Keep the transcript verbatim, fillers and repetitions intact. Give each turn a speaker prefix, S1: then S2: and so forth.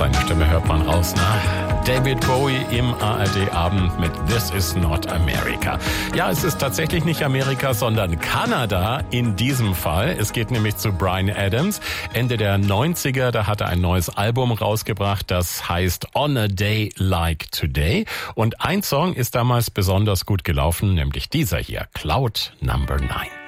S1: seine Stimme hört man raus, ne? David Bowie im A R D-Abend mit This is not America. Ja, es ist tatsächlich nicht Amerika, sondern Kanada in diesem Fall. Es geht nämlich zu Bryan Adams. Ende der neunziger, da hat er ein neues Album rausgebracht, das heißt On a Day Like Today. Und ein Song ist damals besonders gut gelaufen, nämlich dieser hier, Cloud Number Nine.